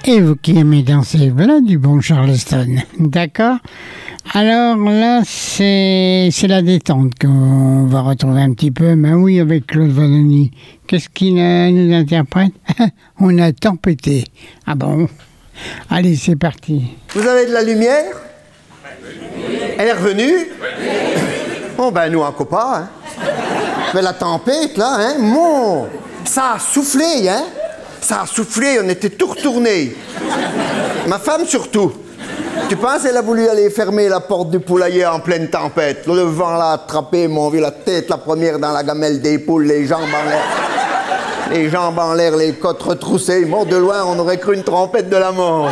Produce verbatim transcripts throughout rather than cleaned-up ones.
Et vous qui aimez danser, voilà du bon Charleston, d'accord? Alors là, c'est c'est la détente qu'on va retrouver un petit peu. Ben oui, avec Claude Vanoni. Qu'est-ce qu'il euh, nous interprète? On a tant pété. Ah bon? Allez, c'est parti. Vous avez de la lumière? Elle est revenue? Oh ben nous encore pas, hein. Mais la tempête là, hein, mon, ça a soufflé, hein. Ça a soufflé, on était tout retournés. Ma femme surtout. Tu penses qu'elle a voulu aller fermer la porte du poulailler en pleine tempête? Le vent l'a attrapé, m'ont vu la tête la première dans la gamelle des poules, les jambes en l'air. Les jambes en l'air, les côtes retroussées. Bon, de loin, on aurait cru une trompette de la mort.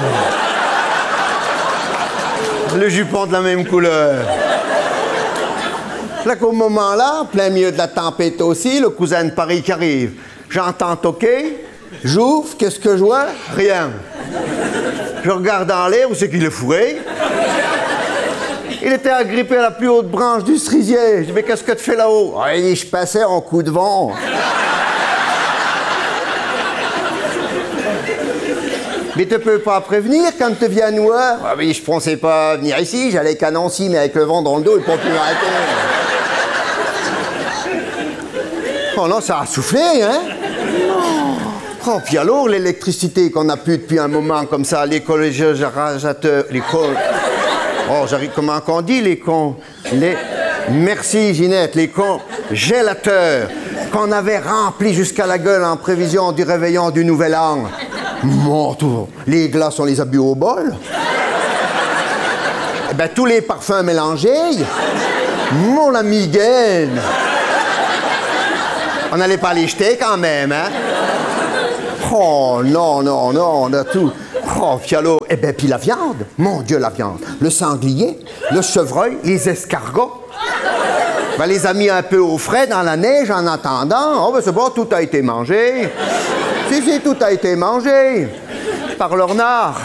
Le jupon de la même couleur. Là qu'au moment-là, plein milieu de la tempête aussi, le cousin de Paris qui arrive. J'entends toquer, j'ouvre, qu'est-ce que je vois? Rien. Je regarde en l'air, où c'est qu'il est fourré? Il était agrippé à la plus haute branche du cerisier. Je dis, mais qu'est-ce que tu fais là-haut? Ah, il dit, je passais en coup de vent. Mais tu peux pas prévenir quand tu viens nous voir? Ah oui, je pensais pas venir ici, j'allais qu'à Nancy, mais avec le vent dans le dos, il peut plus m'arrêter. Oh non, ça a soufflé, hein? Oh, puis alors, l'électricité qu'on a pu depuis un moment comme ça, les congélateurs, les col... Oh, j'arrive, comment qu'on dit, les con... Les... Merci, Ginette, les congélateurs qu'on avait remplis jusqu'à la gueule en prévision du réveillon du Nouvel An. Mon tout, les glaces, on les a bu au bol. Eh ben, tous les parfums mélangés. Mon ami Gaine. On n'allait pas les jeter quand même, hein? Oh non, non, non, on a tout. Oh, fialo. Eh ben, puis la viande. Mon Dieu, la viande. Le sanglier, le chevreuil, les escargots. Ben, les a mis un peu au frais dans la neige en attendant. Oh, ben, c'est bon, tout a été mangé. Si, si, tout a été mangé. Par l'ornard.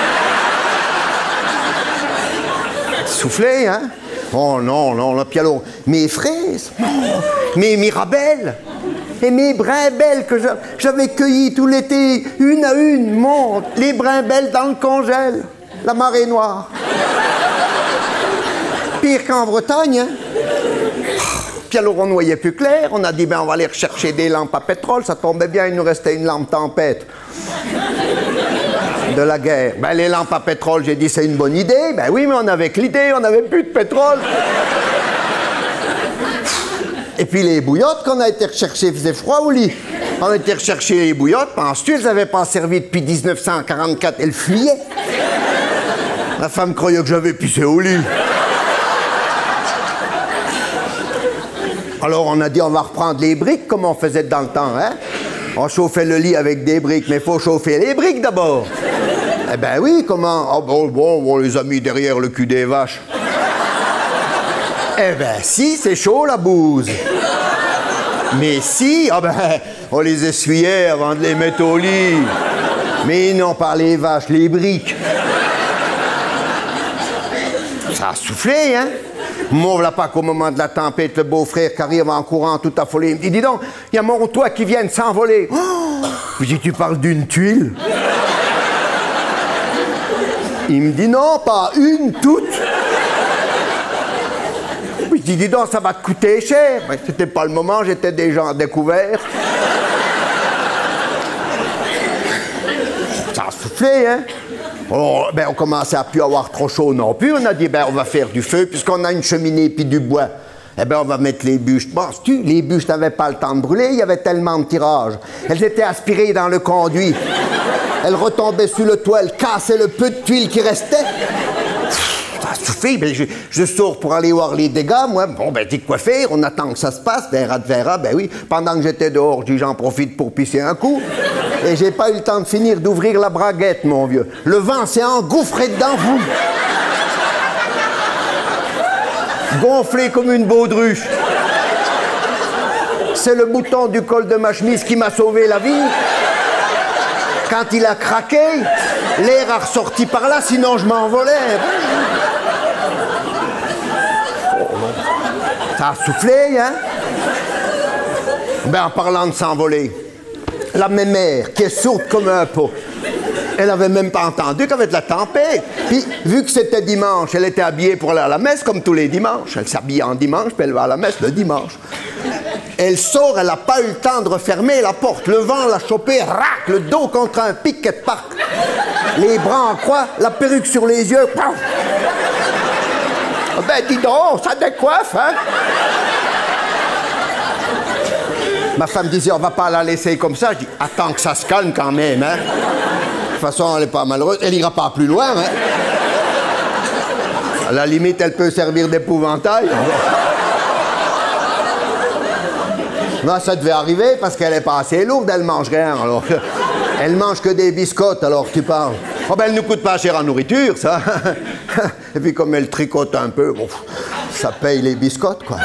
Soufflé, hein? Oh non, non, là, puis alors, mes fraises, oh, mes mirabelles, et mes brimbelles que j'avais cueillies tout l'été, une à une, mon, les brimbelles dans le congèle, la marée noire. Pire qu'en Bretagne, hein? Puis alors on ne voyait plus clair, on a dit ben on va aller rechercher des lampes à pétrole, ça tombait bien, il nous restait une lampe tempête de la guerre. Ben les lampes à pétrole, j'ai dit c'est une bonne idée, ben oui mais on avait que l'idée, on n'avait plus de pétrole. Et puis les bouillottes qu'on a été rechercher, il faisait froid au lit. On a été rechercher les bouillottes, penses-tu, elles n'avaient pas servi depuis dix-neuf cent quarante-quatre, elles fuyaient. La femme croyait que j'avais pissé au lit. Alors on a dit on va reprendre les briques comme on faisait dans le temps, hein? On chauffait le lit avec des briques, mais il faut chauffer les briques d'abord. Eh ben oui, comment? Oh bon, bon, on les a mis derrière le cul des vaches. Eh ben si, c'est chaud la bouse. Mais si, ah ben, on les essuyait avant de les mettre au lit. Mais non, pas les vaches, les briques. Ça a soufflé, hein? Moi, voilà pas qu'au moment de la tempête, le beau-frère qui arrive en courant tout affolé, il me dit, dis donc, il y a mon toit qui vient de s'envoler. Oh! Je dis, tu parles d'une tuile? Il me dit, non, pas une, toute. Je dis, dis donc, ça va te coûter cher. Mais c'était pas le moment, j'étais déjà en découvert. Ça a soufflé, hein? Oh, ben, on commençait à plus avoir trop chaud non plus. On a dit, ben, on va faire du feu, puisqu'on a une cheminée puis du bois. Eh ben, on va mettre les bûches. Bon, tu, les bûches n'avaient pas le temps de brûler, il y avait tellement de tirage. Elles étaient aspirées dans le conduit. Elles retombaient sur le toit, elles cassaient le peu de tuiles qui restait. Ça a soufflé, ben, je, je sors pour aller voir les dégâts, moi. Bon, ben, dis quoi faire, on attend que ça se passe, verra de verra, ben oui. Pendant que j'étais dehors, je dis, j'en profite pour pisser un coup. Et j'ai pas eu le temps de finir d'ouvrir la braguette, mon vieux. Le vent s'est engouffré dedans, vous. Gonflé comme une baudruche. C'est le bouton du col de ma chemise qui m'a sauvé la vie. Quand il a craqué, l'air a ressorti par là, sinon je m'envolais. Ça a soufflé, hein? Ben, en parlant de s'envoler, la mémère, qui est sourde comme un pot. Elle avait même pas entendu qu'il y avait de la tempête. Puis, vu que c'était dimanche, elle était habillée pour aller à la messe, comme tous les dimanches. Elle s'habille en dimanche, puis elle va à la messe le dimanche. Elle sort, elle n'a pas eu le temps de refermer la porte. Le vent l'a chopée, rac, le dos contre un pic de parc. Les bras en croix, la perruque sur les yeux. Pouf. Ben, dis donc, ça décoiffe, hein? Ma femme disait, on va pas la laisser comme ça. Je dis, attends que ça se calme quand même, hein? De toute façon, elle n'est pas malheureuse. Elle ira pas plus loin, hein? À la limite, elle peut servir d'épouvantail. Non, ça devait arriver parce qu'elle n'est pas assez lourde, elle mange rien. Alors, elle mange que des biscottes, alors tu parles. Oh ben, elle ne nous coûte pas cher en nourriture, ça. Et puis, comme elle tricote un peu, bon, ça paye les biscottes, quoi.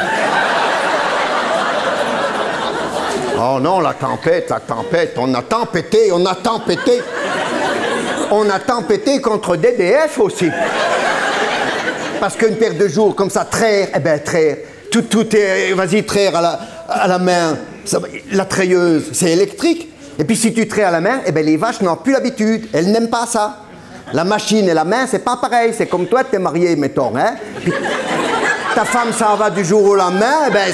Oh non, la tempête, la tempête, on a tempêté, on a tempêté. On a tempêté contre D D F aussi. Parce qu'une paire de jours comme ça, traire, eh bien, traire. Tout, tout est, vas-y, traire à la, à la main. Ça, la treilleuse, c'est électrique. Et puis si tu traies à la main, eh bien, les vaches n'ont plus l'habitude. Elles n'aiment pas ça. La machine et la main, c'est pas pareil. C'est comme toi, t'es marié, mettons, hein. Puis, ta femme s'en va du jour au lendemain, eh bien...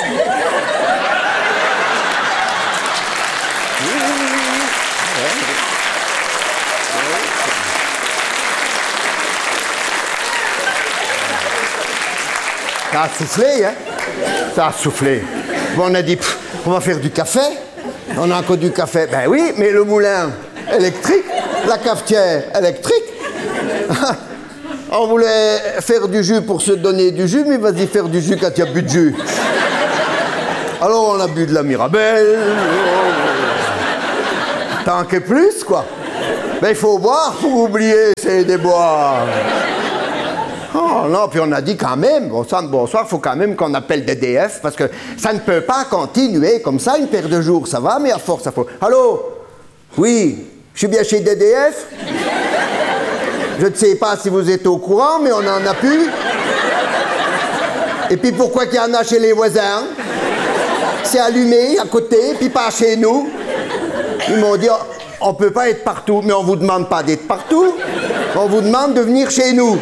Ça a soufflé, hein? Ça a soufflé. Bon, on a dit, pff, on va faire du café. On a encore du café. Ben oui, mais le moulin électrique, la cafetière électrique. On voulait faire du jus pour se donner du jus, mais vas-y faire du jus quand il n'y a plus de jus. Alors on a bu de la Mirabelle. Tant que plus, quoi. Ben il faut boire pour oublier, c'est des boire. Oh non, puis on a dit quand même, bon sang de bonsoir, il faut quand même qu'on appelle D D F, parce que ça ne peut pas continuer comme ça, une paire de jours, ça va, mais à force, ça faut... Allô? Oui, je suis bien chez D D F? Je ne sais pas si vous êtes au courant, mais on en a plus. Et puis pourquoi qu'il y en a chez les voisins? C'est allumé à côté, puis pas chez nous. Ils m'ont dit, on ne peut pas être partout, mais on ne vous demande pas d'être partout, on vous demande de venir chez nous.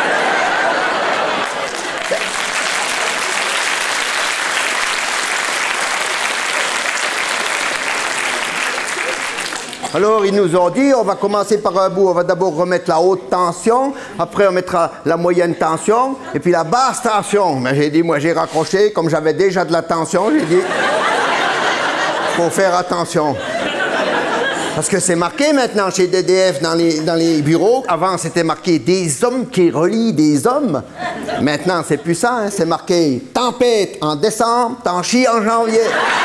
Alors, ils nous ont dit, on va commencer par un bout, on va d'abord remettre la haute tension, après on mettra la moyenne tension, et puis la basse tension. Mais j'ai dit, moi j'ai raccroché, comme j'avais déjà de la tension, j'ai dit, faut faire attention. Parce que c'est marqué maintenant chez D D F dans les, dans les bureaux. Avant, c'était marqué des hommes qui relient des hommes. Maintenant, c'est plus ça, hein, c'est marqué tempête en décembre, t'en chies en janvier.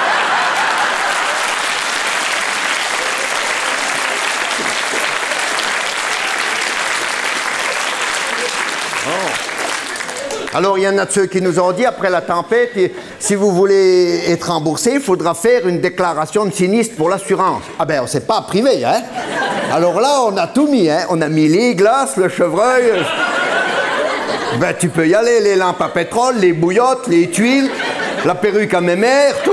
Alors, il y en a de ceux qui nous ont dit, après la tempête, si vous voulez être remboursé, il faudra faire une déclaration de sinistre pour l'assurance. Ah ben, on s'est pas privé, hein? Alors là, on a tout mis, hein? On a mis les glaces, le chevreuil. Ben, tu peux y aller, les lampes à pétrole, les bouillottes, les tuiles, la perruque à mémère, tout.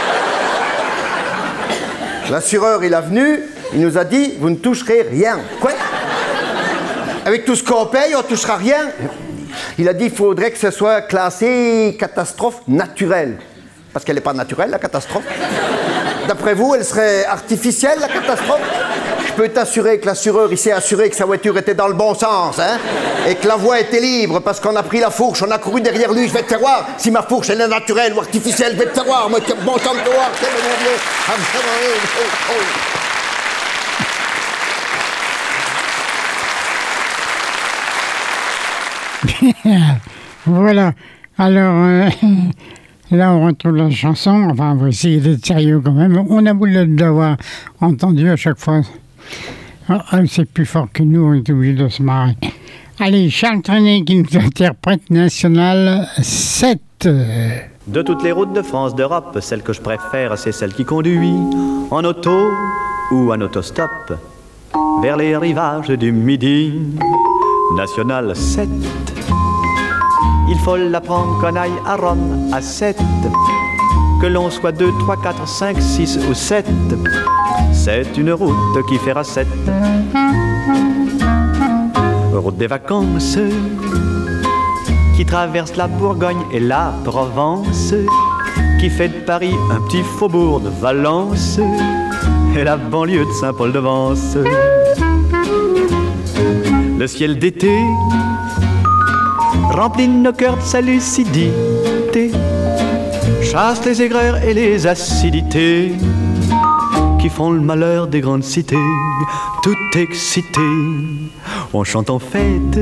L'assureur, il est venu, il nous a dit, vous ne toucherez rien. Quoi? Avec tout ce qu'on paye, on ne touchera rien? Il a dit qu'il faudrait que ce soit classé catastrophe naturelle. Parce qu'elle n'est pas naturelle, la catastrophe. D'après vous, elle serait artificielle, la catastrophe? Je peux t'assurer que l'assureur, il s'est assuré que sa voiture était dans le bon sens, hein? Et que la voie était libre, parce qu'on a pris la fourche, on a couru derrière lui. Je vais te faire voir si ma fourche, elle est naturelle ou artificielle. Je vais te faire voir, moi, bon sang de te voir. Voilà. Alors, euh, là, on retrouve la chanson. Enfin, on va essayer d'être sérieux quand même. On a voulu l'avoir entendu à chaque fois. Oh, c'est plus fort que nous, on est obligé de se marrer. Allez, Charles Trenet qui nous interprète National sept. De toutes les routes de France, d'Europe, celle que je préfère, c'est celle qui conduit en auto ou en autostop vers les rivages du Midi. National sept. Il faut la prendre qu'on aille à Rome à sept. que l'on soit deux, trois, quatre, cinq, six ou sept, c'est une route qui fait recette. Route des vacances qui traverse la Bourgogne et la Provence, qui fait de Paris un petit faubourg de Valence et la banlieue de Saint-Paul-de-Vence. Le ciel d'été remplit nos cœurs de sa lucidité, chasse les aigreurs et les acidités qui font le malheur des grandes cités. Tout excité, on chante en fête,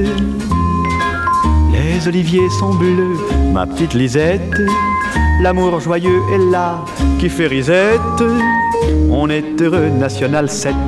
les oliviers sont bleus, ma petite Lisette, l'amour joyeux est là qui fait risette, on est heureux, National sept.